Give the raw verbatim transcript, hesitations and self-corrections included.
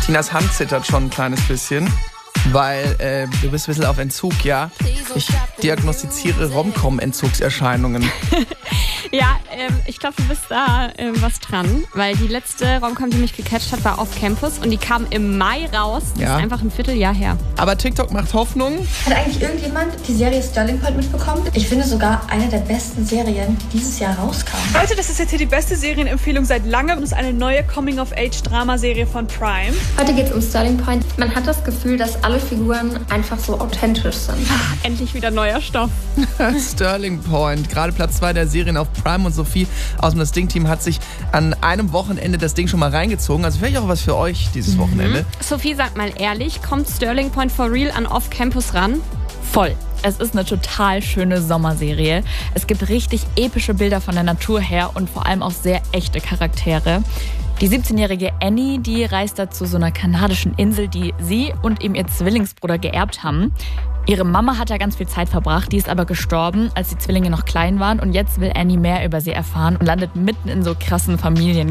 Tinas Hand zittert schon ein kleines bisschen, weil äh, du bist ein bisschen auf Entzug, ja? Ich diagnostiziere Rom-Com-Entzugserscheinungen. Ja, ähm, ich glaube, du bist da ähm, was dran, weil die letzte Rom-Com, die mich gecatcht hat, war Off Campus und die kam im Mai raus. Das Ja. ist einfach ein Vierteljahr her. Aber TikTok macht Hoffnung. Hat eigentlich irgendjemand die Serie Sterling Point mitbekommen? Ich finde sogar eine der besten Serien, die dieses Jahr rauskam. Leute, das ist jetzt hier die beste Serienempfehlung seit langem und ist eine neue Coming-of-Age-Drama-Serie von Prime. Heute geht es um Sterling Point. Man hat das Gefühl, dass alle Figuren einfach so authentisch sind. Ach, endlich wieder neuer Stoff. Sterling Point, gerade Platz zwei der Serien auf Prime, und Sophie aus dem Das Ding-Team hat sich an einem Wochenende das Ding schon mal reingezogen. Also vielleicht auch was für euch dieses Wochenende. Sophie, sag mal ehrlich, kommt Sterling Point for real an Off Campus ran? Voll. Es ist eine total schöne Sommerserie. Es gibt richtig epische Bilder von der Natur her und vor allem auch sehr echte Charaktere. Die siebzehnjährige Annie, die reist da zu so einer kanadischen Insel, die sie und eben ihr Zwillingsbruder geerbt haben. Ihre Mama hat da ganz viel Zeit verbracht, die ist aber gestorben, als die Zwillinge noch klein waren. Und jetzt will Annie mehr über sie erfahren und landet mitten in so krassen Familien.